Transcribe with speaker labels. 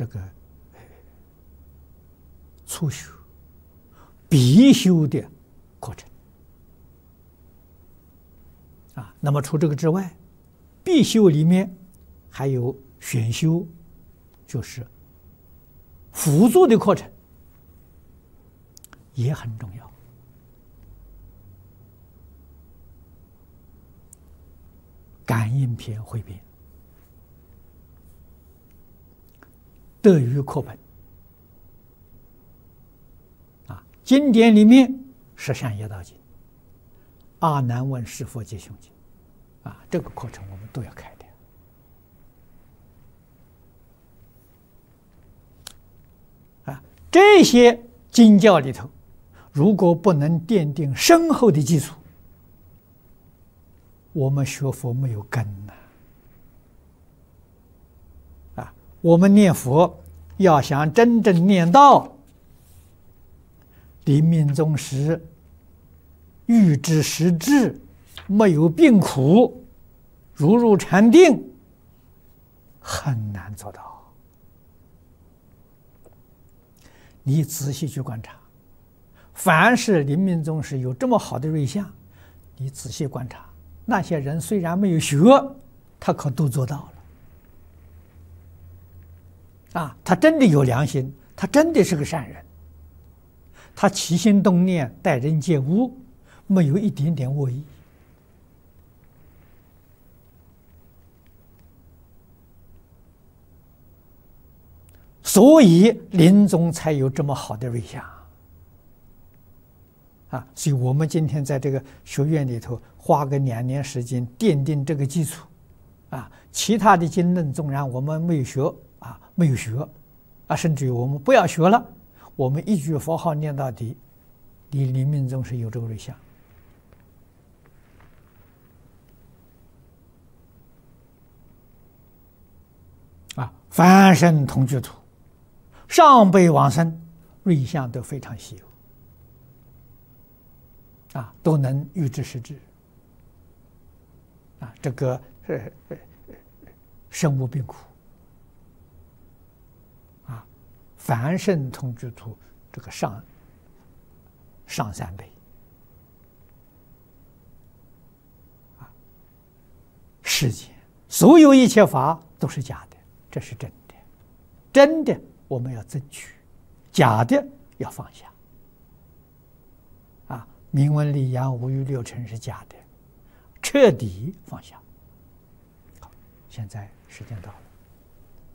Speaker 1: 这个初修必修的课程啊。那么除这个之外，必修里面还有选修，就是辅助的课程，也很重要。感应篇汇编、德语课本啊，经典里面是《善业道经》、《阿难问是佛皆修经》啊，这个课程我们都要开的啊。这些经教里头，如果不能奠定深厚的基础，我们学佛没有根呐！啊，我们念佛要想真正念到临命终时欲知实质，没有病苦，如入禅定，很难做到。你仔细去观察，凡是临命终时有这么好的瑞相，你仔细观察。那些人虽然没有学，他可都做到了啊！他真的有良心，他真的是个善人，他起心动念、待人接物，没有一点点恶意。所以临终才有这么好的瑞相啊！所以我们今天在这个学院里头花个2年时间奠定这个基础啊，其他的经论纵然我们没有学啊，没有学啊，甚至于我们不要学了，我们一句佛号念到底，你临命终是有这个瑞相啊。凡圣同居土，上辈往生，瑞相都非常稀有。啊，都能预知实质啊，这个身无病苦啊，凡圣同居土这个上3倍啊，世间所有一切法都是假的，这是真的，真的我们要争取，假的要放下。名闻利养五欲六尘是假的，彻底放下。好，现在时间到了。